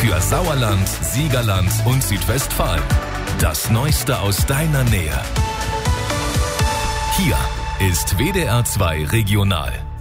Für Sauerland, Siegerland und Südwestfalen. Das Neueste aus deiner Nähe. Hier ist WDR 2 Regional.